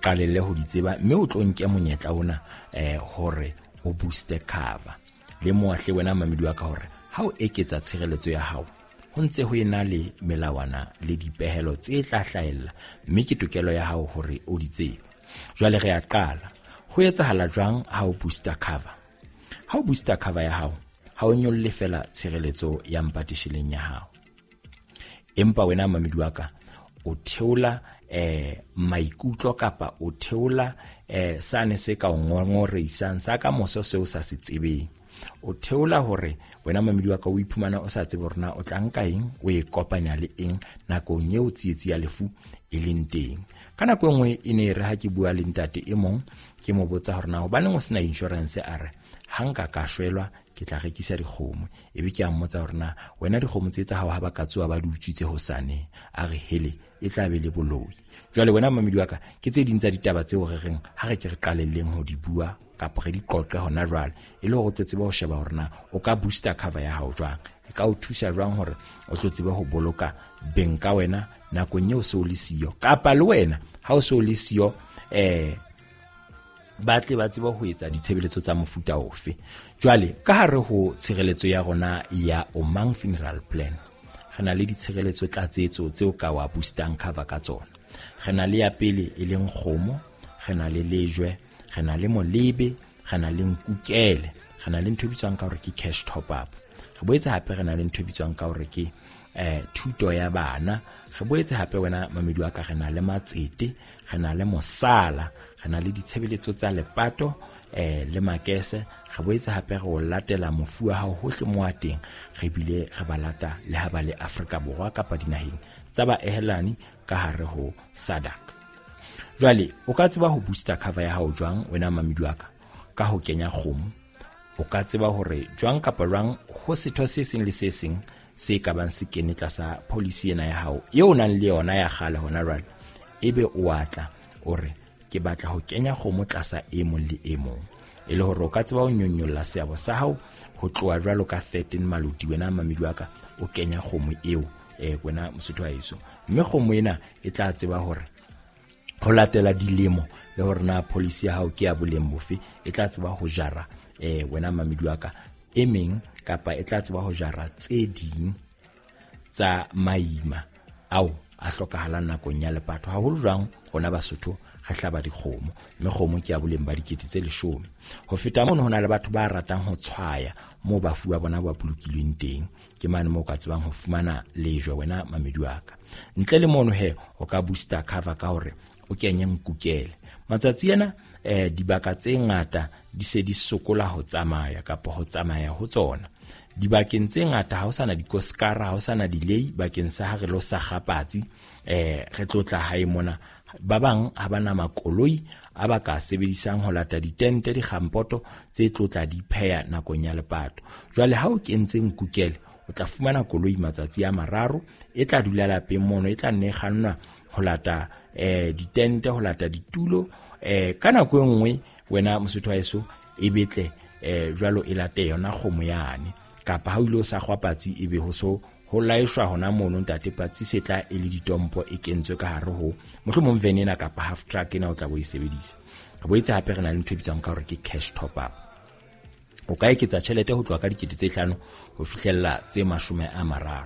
qalelle ho di tseba, mme o tlo nke monyetla ona hore o booster cover. Le moahle wena mamedi wa ka hore ha o eketsa tshireletso ya hao, ho ntse ho ena le melawana le dipehelo tse tla hlahella, mme ke tokelo ya hao hore o di tsebe. Jwale re a qala. Ho etsahala jwang ha o booster cover? Ha o booster cover ya hao, ha o nyolle fela tshireletso ya mpatisheleng ya hao, empa wena mamedi wa ka o theola maikutlo kapa o theola sane se ka ngongoreisang sa ka moso seo sa se tsebeng. O theola hore wena mamedi wa ka o iphumana o sa tsebe rona o tla nka eng o e kopanya le eng nakong eo tsietsi ya lefu e leng teng. Ka nako engwe e ne re ha ke bua le ntate e mong ke mo botsa hore na hobaneng o sena insurance, a re hanka ka shwelwa ke tla rekisa dikgomo. Ebe ke a mmotsa hore na wena dikgomo tse tsa hao ha ba ka tsoa ba di utswitse hosane, a re hele e tla be le boloi. Jwale wena mamedi wa ka ke tse ding tsa ditaba tseo re reng ha re ke re qalelleng ho di bua kapa re di qoqe hona jwale, e le hore o tlo tseba ho sheba hore na o ka booster cover ya hao jwang, e ka o thusa jwang hore o tlo tseba ho boloka beng ka wena nakong eo se o le siyo, kapa le wena ha o se o le siyo ba tle ba tseba ho etsa ditshebeletso tsa mofuta ofe. Jwale ka hare ho tshireletso ya rona ya Omang Funeral Plan, re na le ditshireletso tlatsetso tseo ka wa boostang cover ka tsona. Re na le ya pele e leng kgomo, re na le lejwe, re na le molebe, re na le nkukele, re na le ntho bitswang ka hore ke cash top up. Re boetse hape re na le ntho bitswang ka hore ke thuto ya bana. Re boetse hape wena mamedi wa ka re na le matsete, re na le mosala, re na le ditshebeletso tsa lepato le makese. Re boetse hape re o latela mofu wa hao hohle mo a teng, re bile re ba lata le ha ba le Afrika Borwa kapa dinaheng tsa ba ehelani ka hare ho SADC. Jwale o ka tseba ho booster cover ya hao jwang wena mamedi wa ka ho kenya kgomo. O ka tseba hore jwang kapa jwang ho setho se seng le se seng se ka bang se kene tlasa policy ena ya hao eo nang le yona ya kgale hona jwale, ebe o atla ore ke batla ho kenya kgomo tlasa e mong le e mong, e le hore o ka tseba ho nyonyolla seabo sa hao ho tloa jwalo ka 13 Maluti wena mamedi wa ka o kenya kgomo eo wena mosotho wa heso. Mme kgomo ena e tla tseba hore ho latela dilemo le hore na policy ya hao ke ya boleng bofe, e tla tseba ho jara wena mamedi wa ka e meng kapa e tla tseba ho jara tse ding tsa maima ao a hlokahalang nakong ya lepato. Haholo jwang rona Basotho re hlaba dikgomo, mme kgomo ke ya boleng ba 10,000. Ho feta mono hona le batho ba ratang ho tshwaya mo bafu ba bona ba bolokilweng teng, ke mane mo ka tsebang ho fumana lejwe wena mamedi wa ka. Ntle le mono o ka booster cover ka hore o kenye nkukele. Matsatsi ena dibaka tse ngata di se di sokola ho tsamaya kapa ho tsamaya ho tsona. Dibakeng tse ngata ha o sana dikoskara, ha o sana delay bakeng sa ha re lo sa kgapatsi re tlotla hae mona. Ba bang ha bana makoloi a ba ka sebedisang ho lata ditente di khampoto tse tlotla di pheya nakong ya lepato. Jwale ha o kentse nkukele o tla fumana koloi matsatsi a mararo, e tla dula lapeng mono, e tla nne kgannwa ho lata ditente, ho lata ditulo ka nako e nngwe wena mosotho wa heso e betle jwalo e late yona kgomo yane, kapa ha o ile o sa kgwapatsi ebe ho so ho laishwa hona mono ntate patsi se tla e le ditompo e kentswe ka hare ho mohlomong venena kapa half truck ena o tla bo e sebedisa. Re boetse hape re na le ntho e bitswang ka hore ke cash top up. O ka eketsa tjhelete ho tloha ka 5,000 ho fihlella tse 30.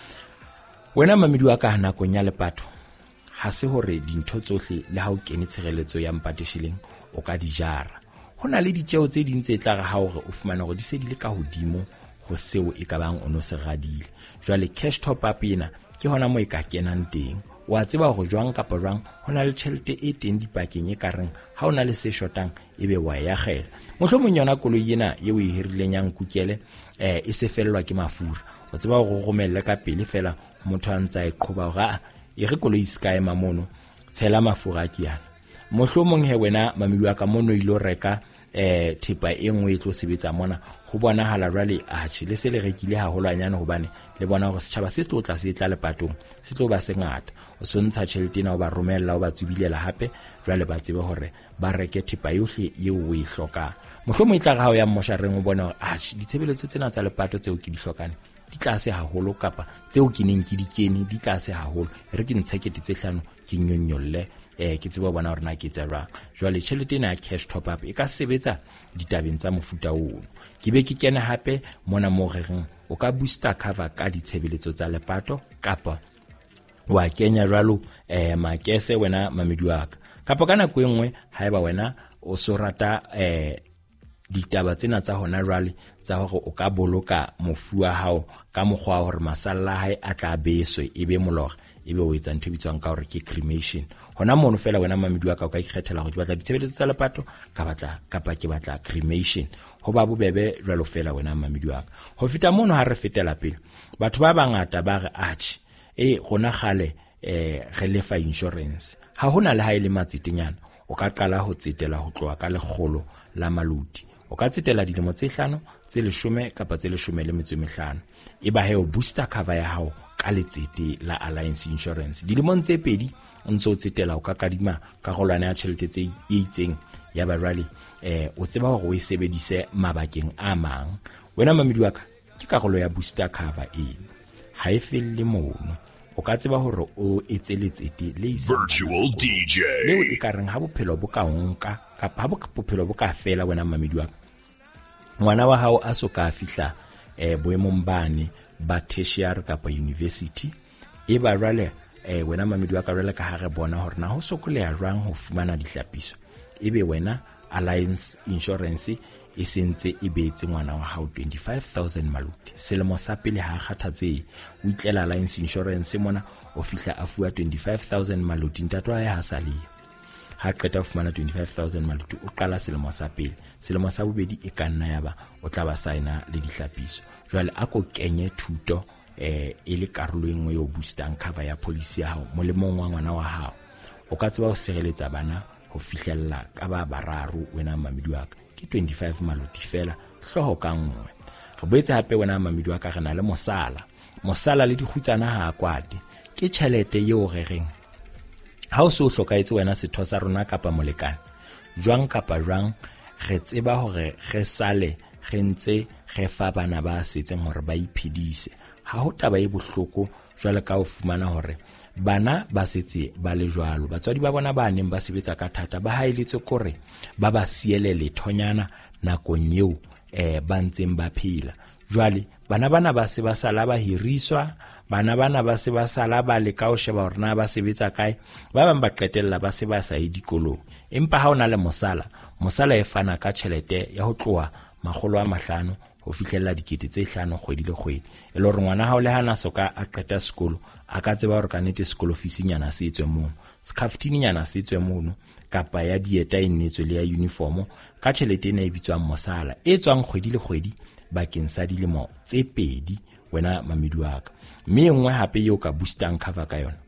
Wena mamedi wa ka nakong ya lepato ha se hore dintho tsohle le ha o kene tshireletso ya mpatisheleng o ka di jara. Hona le ditjeo tse ding tse tla re ha hore o fumana hore di se di le ka hodimo ho seo e ka bang ono se radile. Jwale cash top up ena ke hona mo e ka kenang teng. Wa tseba hore jwang kapa jwang hona le tjhelete e teng dipakeng e kareng ha ona le se shotang ebe wa ya khela. Mohlomong yona koloi ena e o e hirileng yang kukele e se fellwa ke mafura. O tseba hore o romelle ka pele fela motho a ntsa e qoba hore e re koloi ska ema mono tshela mafura ke yana. Mohlomong wena mamedi wa ka mono ilo reka thepa e nngwe e tlo sebetsa mona ho bonahala jwale le se le rekile haholwanyane hobane le bona hore setjhaba se tlo tla se tla lepatong se tlo ba se ngata. O so ntsha tjhelete ena o ba romella o ba tsubilela hape jwale ba tsebe hore ba reke thepa yohle eo o e hlokang. Mohlomong e tla ga o ya moshareng o bona hore ditshebeletso tsena tsa lepato tseo ke di hlokane di tlase haholo kapa tseo ke neng ke di kene di tlase haholo, re ke ntshe 5,000 ke nyonyolle ke tseba bona hore na ke tsa jwang. Jwale tjhelete ena ya cash top up e ka sebetsa ditabeng tsa mofuta ono. Ke be ke kene hape mona mo reng o ka booster cover ka ditshebeletso tsa lepato kapa wa kenya jwalo makese wena mamedi wa ka, kapa ka nako e nngwe haeba wena o so rata ditaba tsena tsa hona jwale tsa hore o ka boloka mofu wa hao ka mokgwa hore masalla hae a tla beswe ebe molora, ebe o etsa ntho bitswang ka hore ke cremation. Hona mono fela wena mamedi wa ka o ka ikgethela hore ke batla ditshebeletso tsa lepato kapa ke batla cremation. Ho ba bobebe jwalo fela wena mamedi wa ka. Ho feta mono ha re fetela pele, batho ba bangata ba re atjhe gona gale re lefa insurance. Ha hona le ha ile matsitenyana o ka qala ho tsetela ho tloa ka lekgolo la maludi. O ka tsetela dilemo tse 5, tse 10 kapa tse 15. Eba he o booster cover ya hao ka letsete la Alliance Insurance. Dilemong tse 2 ntse o tsetela o ka kadima karolwana ya tjhelete tse itseng ya ba jwale o tseba hore o e sebedise mabakeng a mang. Wena mamedi wa ka ke karolo ya booster cover eno. Ha e felle mono. O ka tseba hore o etse letsete le Virtual DJ leo e ka reng ha bophelo bo ka nka kapa ha bophelo bo ka fela wena mamedi wa ka, ngwana wa hao a so ka fihla boemong bane ba tertiary kapa university, e ba jwale wena mamedi wa ka jwale ka ha re bona hore na ho sokoleha jwang ho fumana dihlapiso, ebe wena Alliance Insurance e sentse e betse ngwana wa hao 25,000 maludi. Selemo sa pele ha kgathatse o itlela Alliance Insurance mona o fihla a fuwa 25,000 maludi. Ntatwa ya ha sale ha qeta ho fumana 25,000 maludi o qala selemo sa pele. Selemo sa bobedi e ka nna yaba o tla ba signa le dihlapiso. Jwale a ko kenye thuto e le karolo e nngwe yo boostang cover ya policy ya hao molemong wa ngwana wa hao. O ka tseba ho sireletsa bana ho fihlella ka ba bararo wena mamedi wa ka ke 25 maludi fela hloho ka nngwe. Re boetse hape wena mamedi wa ka re na le mosala le dikhutsana ha kwate ke tjhelete eo re reng ha o so hlokaetse wena setho sa rona kapa molekane jwang kapa jwang re tseba hore re sale re ntse re fa bana ba setseng hore ba iphedise. Ha ho taba e bohloko jwale ka o fumana hore bana ba setse ba le jwalo, batswadi ba bona ba neng ba sebetsa ka thata ba haeletse kore ba ba siele lethonyana nakong eo ba ntseng ba phela. Jwale bana ba se ba sala ba hiriswa, bana ba se ba sala ba le ka o sheba hore na ba sebetsa kae, ba bang ba qetella ba se ba sa ye dikolong. Empa ha ona le mosala e fana ka tjhelete ya ho tloa 500 ho fihlella 5,000 kgwedi le kgwedi. E le hore ngwana hao le hana soka a qeta sekolo a ka tseba hore ka nnete sekolo fees nyana se etswe mono, scaftini nyana se etswe mono, kapa ya dieta e nnetswe le ya uniform ka tjhelete ena e bitswang mosala e tswang kgwedi le kgwedi bakeng sa dilemo tse 2 wena mamedi wa ka. Mme engwe hape eo ka boostang cover ka yona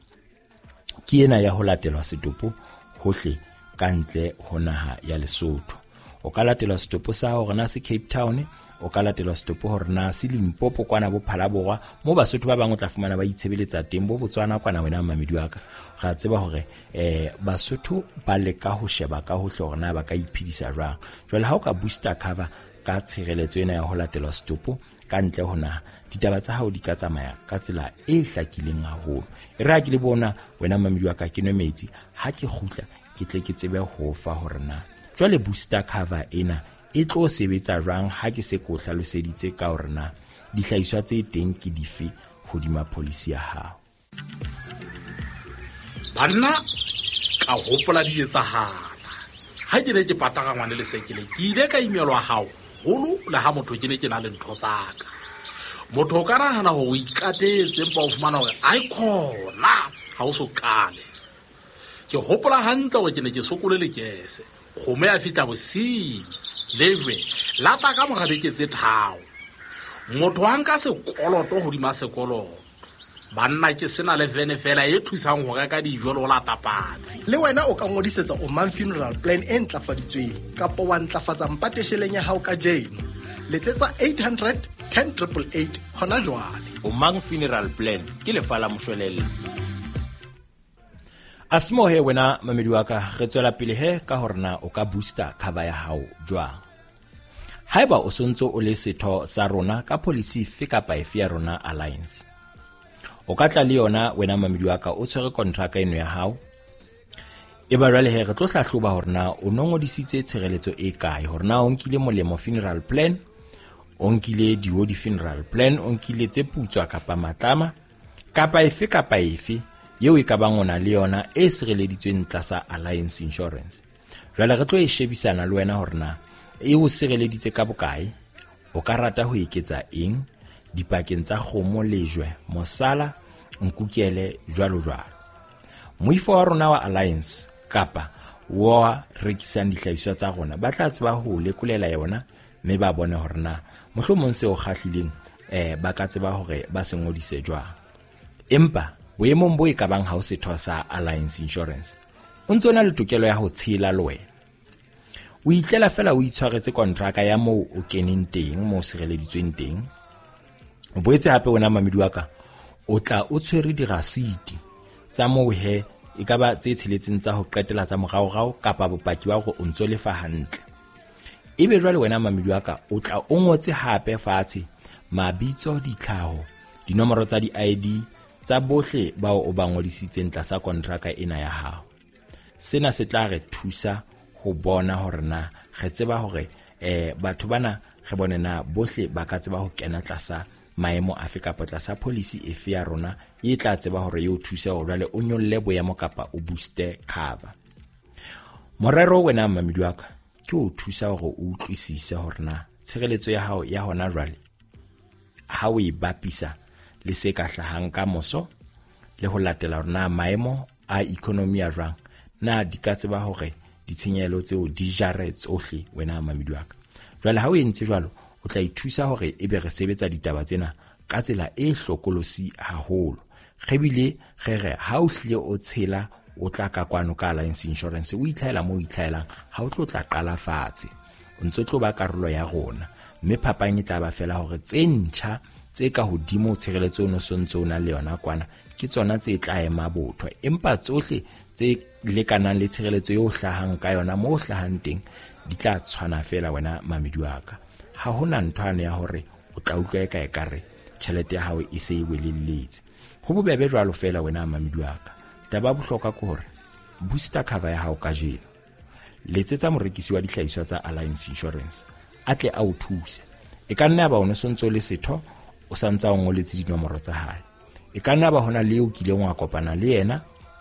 ke ena ya ho latelwa setopo hohle ka ntle ho naha ya Lesotho. O ka latelwa setopo sa hore na se Cape Town, o ka latelwa setopo hore na se Limpopo kwana Bophara Borwa mo Basotho ba bang o tla fumana ba itshebeletsa teng, bo Botswana kwana wena mamedi wa ka. Ra tseba hore Basotho ba le ka ho sheba ka hohle hore na ba ka iphedisa jwang. Jwale ha o ka booster cover ka tshireletso ena ya ho latelwa setopo ka ntle ho naha, ditaba tsa hao di ka tsamaya ka tsela e hlakileng haholo. E re ha ke le bona wena mamedi wa ka ke nwe metsi, ha ke kgutla ke tle ke tsebe ho fa hore na jwale booster cover ena e tlo sebetsa jwang ha ke se ko hlaloseditse ka hore na dihlahiswa tse teng ke dife hodima policy ya hao. Banna ka hopola di etsahala ha ke ne ke pataka ngwane le sekele ke ile ka imelwa haholo le ha motho ke ne ke na le ntho tsaka. Motho o ka nahana ho o ikatetse empa o fumana hore a ikhona ha o so kale. Ke hopola hantle hore ke ne ke sokole lekese kgome ya fitla bosiu leve lata ka mora beke tse 3. Motho a nka sekoloto hodima sekoloto. Banna ke sena le vene fela e thusang ho reka dijo le ho lata patsi. Le wena o ka ngodisetsa Omang Funeral Plan e ntlafaditsweng kapa wa ntlafatsa mpatesheleng ya hao ka jeno. Letsetsa 800 10 888 hona jwale. Omang Funeral Plan ke lefa la moshwelelle. Asmo he wena mamedi wa ka re tswela pele he ka hore na o ka booster cover ya hao jwang. Haeba o sontso o le setho sa rona ka policy fe kapa efe ya rona Alliance, o ka tla le yona wena mamedi wa ka o tshwere kontraka eno ya hao e ba jwale he re tlo hlahloba hore na o ngodisitse tshireletso e kae, hore na o nkile molemo funeral plan, o nkile di funeral plan, o nkile tse putswa kapa matlama kapa efe yeo e ka bang ona le yona e sireleditsweng tlasa alliance insurance. Jwale re tlo e shebisana le wena hore na e o sireleditse ka bokae, o ka rata ho eketsa eng dipakeng tsa kgomo, lejwe, mosala, nkukele, jwalo. Moifo wa rona wa alliance kapa wa rekisang dihlahiswa tsa rona ba tla tseba ho lekolela yona, mme ba bone hore na mohlomong se o kgahlileng ba ka tseba hore ba se ngodise jwang. Empa boemong bo e ka bang ha o setho sa alliance insurance, o ntse o na le tokelo ya ho tshela le wena. O itlela fela o itshwaretse kontraka ya moo o keneng teng, moo sireleditsweng teng. O boetse hape wena mamedi wa ka, o tla o tshwere dirasiti tsa moo he e ka ba tse tsheletseng tsa ho qetela tsa moraorao kapa bopaki wa hore o ntso lefa hantle. Ebe jwale wena mamedi wa ka, o tla o ngotse hape fatshe mabitso, ditlhaho, dinomoro tsa di-ID tsa bohle bao o ba ngodisitseng tlasa kontraka ena ya hao. Sena se tla re thusa ho bona hore na re tseba hore batho bana re bone na bohle ba ka tseba ho kena tlasa maemo afe kapa tlasa policy efe ya rona e tla tseba hore e o thusa hore jwale o nyolle boemo kapa o booste cover. Morero wena mamedi wa ka ke o thusa hore o utlwisise hore na tshireletso ya hao ya hona jwale ha o e bapisa le se ka hlahang ka moso le ho latela hore na maemo a economy ya jwang na di ka tseba hore ditshenyehelo tseo di jare tsohle wena mamedi wa ka. Jwale ha o entse jwalo, o tla ithusa hore ebe re sebetsa ditaba tsena ka tsela e hlokolosi haholo. Gebile re ha o hlile o tshela o tla ka kwano ka alliance insurance, o itlhaela mo itlhaelang ha o tlo tla qala fatshe, o ntse tlo ba karolo ya rona, mme phapang e tla ba fela hore tse ntjha tse ka hodimo tshireletso no sontso ona le yona kwana ke tsona tse tla ema botho, empa tsohle tse lekanang le tshireletso yo hlahang ka yona mo hlahang teng di tla tshwana fela wena mamedi wa ka. Ha hona nthwane ya hore o tla utlwa e ka ekare tjhelete ya hao e se e welelletse. Ho bobebe jwalo fela wena mamedi wa ka. Taba bohlokwa ke hore booster cover ya hao ka jeno, letsetsa morekisi wa dihlahiswa tsa alliance insurance atle a o thuse. E ka nna ba o sontso le setho o santsa o ngoletse dinomoro tsa hae, e ka nna ba hona le o kileng wa kopana le yena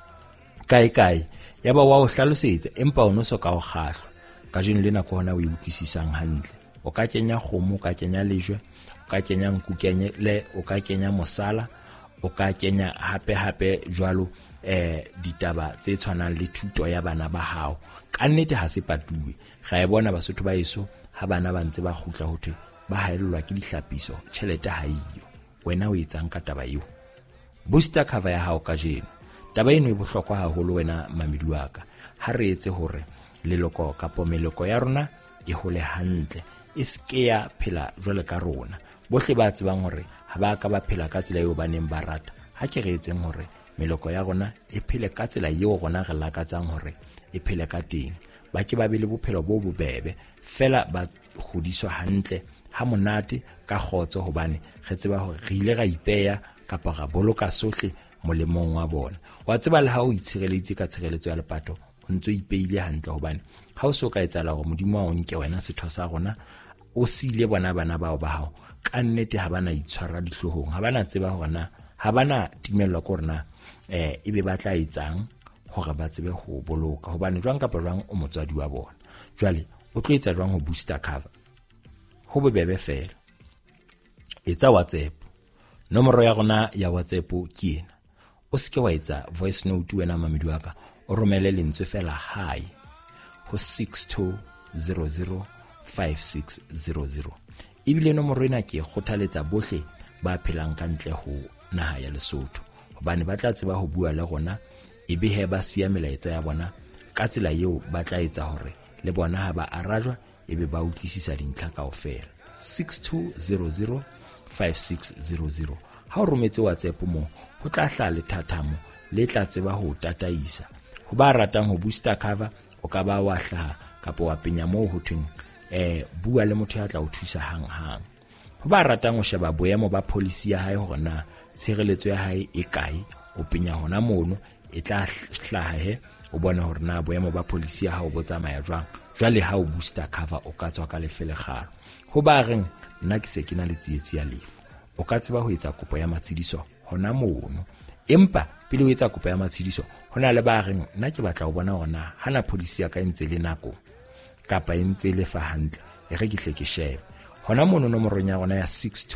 kae ya ba wa o hlalosetsa empa o no soka o kgahlwa ka jeno le nako hona o e utlwisisang hantle. O ka kenya kgomo, o ka kenya lejwe, o ka kenya nkukele, o ka kenya mosala, o ka kenya hape jwalo ditaba tse tshwanang le thuto ya bana ba hao. Ka nnete ha se patuwe, ga e bona Basotho ba eso ha bana ba ntse ba khutla ho thwe ba haellwa ke dihlapiso, tjhelete ha iyo. Wena o etsang ka taba eo? Booster cover ya hao ka jeno, taba eno e bohlokwa haholo wena mamedi wa ka. Ha re etse hore leloko kapa meloko ya rona e hole hantle, e ske ya phela jwale ka rona. Bohle ba tsebang hore ha ba ka ba phela ka tsela eo ba neng ba rata. Ha ke re etseng hore meloko ya rona e phele ka tsela eo rona re lakatsang hore e phele ka teng, ba ke ba be le bophelo bo bobebe fela, ba hodiswa hantle ha monate ka khotso, hobane re tseba hore re ile ra ipeya kapa ra boloka sohle molemong wa bona. Wa tseba le ha o itshireletsi ka tshireletso ya lepato, o ntse o ipeile hantle, hobane ha o so ka etsala hore modimo wa o nke wena setho sa rona o sile bana bao ba hao, ka nnete ha bana itshwara dihlohong, ha bana tseba hore na, ha bana timelwa ke hore na ebe ba tla etsang hore ba tsebe ho boloka, hobane jwang kapa jwang o motswadi wa bona. Jwale o tlo etsa jwang ho booster cover? Ho bobebe fela, etsa WhatsApp. Nomoro ya rona ya WhatsApp ke ena, o seke wa etsa voice note wena mamedi wa ka, o romele lentswe fela hi ho 62005600. Ebile nomoro ena ke kgothaletsa bohle ba phelang ka ntle ho naha ya Lesotho, hobane ba tla tseba ho bua le rona, ebe he ba siya melaetsa ya bona ka tsela eo ba tla etsa hore le bona ha ba arajwa ebe ba utlwisisa dintlha kaofela. 62005600. Ha o rometse WhatsApp mo, ho tla hlaha lethathamo le tla tseba ho tataisa. Ho ba ratang ho booster cover, o ka ba wa hlaha kapa wa penya mo ho thweng bua le motho ya tla o thusa hang. Ho ba ratang ho sheba boemo ba policy ya hae hore na tshireletso ya hae e kae, o penya hona mono, e tla hlaha he o bone hore na boemo ba policy ya hao bo tsamaya jwang. Jwale ha o booster cover o ka tswa ka lefelegalo ho ba reng nna ke se ke na le tsietsi ya lefu, o ka tseba ho etsa kopo ya matshidiso hona mono. Empa pele o etsa kopo ya matshidiso hona le ba reng nna ke batla ho bona hore na hana policy ya ka entse le nako kapa entse le fa hantle e re ke hle ke shebe hona mono nomorong ya rona ya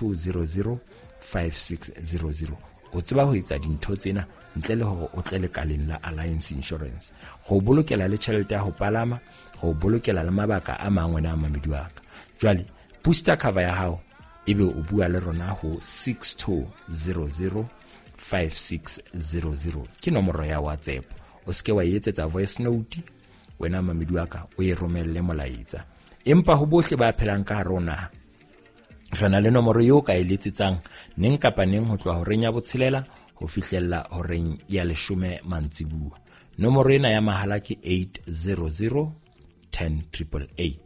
62005600. O tseba ho etsa dintho tsena ntle le hore o tle le kaleng la Alliance Insurance, go bolokela le tšhelete ya ho palama, go bolokela le mabaka a mangwe na mamedi wa ka. Jwale booster cover ya hao ebe o bua le rona ho 62005600 ke nomoro ya WhatsApp. O seke wa etsetsa voice note wena mamedi wa ka o e romelle molaetsa. Empa ho bohle ba phelang ka rona rena le nomoro eo ka eletsetsang neng kapa neng ho tloha ho renya botshelela ho fihlella ho reng ya 10 mantsibua. Nomoro ena ya mahala ke 800 10888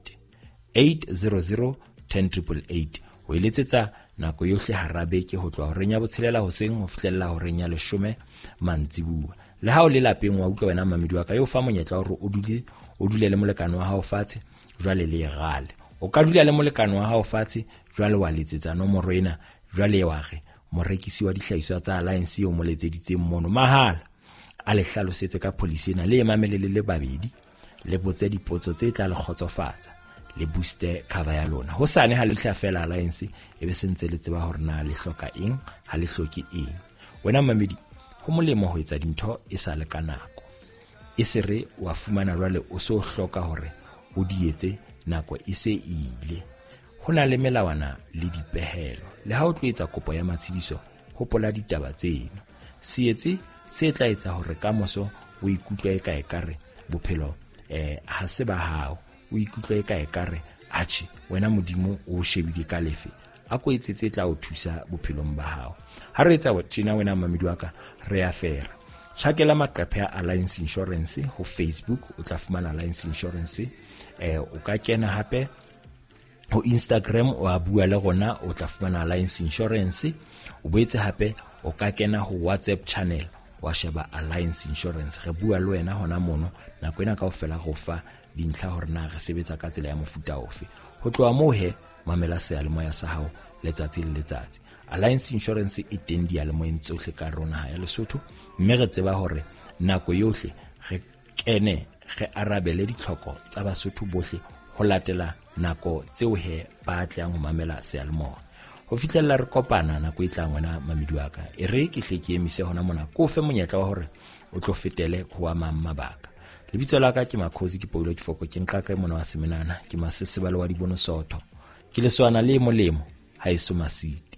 800 10888. Ho eletsetsa nako yohle harabe ke ho tloha ho renya botshelela hoseng ho fihlella ho renya 10 mantsibua. Le ha o le lapeng wa utlwa wena mamedi wa ka yo fa monyetla hore o dule le molekano wa hao fatshe, jwale le gale. O ka dula le molekano wa hao fatshe, jwale wa letsetsa nomoro ena, jwale wa re morekisi wa dihlahiswa tsa Alliance o mo letseditseng mono mahala a le hlalosetse ka policy ena, le emamelele le babedi, le botse dipotso tse tla le khotsofatsa, le booster cover ya lona. Hosane ha le hlafela Alliance e be sentse le tseba hore na le hloka eng, ha le hloki eng. Wena mamedi ho molemo ho etsa dintho e sa le ka nako, e se re wa fumana jwale o so hloka hore o di etse nako e se ile. Hona le melawana le dipehelo, le ha o tlo etsa kopo ya matshidiso hopola ditaba tseno. Sietse se tla etsa hore ka moso o ikutlwe eka ekare bophelo ha se ba hao, o ikutlwe eka ekare atjhe wena modimo o shebile ka lefe a ko etsetse tla o thusa bophelong ba hao. Ha re etsa tjena wena mamedi wa ka re a fera. Tjhakela maqephe ya Alliance Insurance ho Facebook, o tla fumana Alliance Insurance. O ka kena hape ho Instagram o a bua le rona, o tla fumana Alliance Insurance. O boetse hape o ka kena ho WhatsApp channel wa sheba Alliance Insurance, re bua le wena hona mono nako ena kaofela go fa dintlha hore na re sebetsa ka tsela ya mofuta ofe. Ho tloa moo he mamela seyalemoya sa hao letsatsi le letsatsi. Alliance Insurance e teng diyalemoyeng tsohle ka rona ya Lesotho, mme re tseba hore nako yohle re kene re arabele ditlhoko tsa Basotho bohle ho latela nako tseo he ba tlang ho mamela seyalemoya. Ho fihlella re kopana nako e tlang wena mamedi wa ka, e re ke hle ke emise hona mona ko fe monyetla wa hore o tlo fetele ho wa mabaka. Lebitso la ka ke Makhosi, ke Paulo Difoko, ke nqaka mona wa semenana, ke Masesebale wa Dibonosotho, ke leswana le molemo ha eso masiti.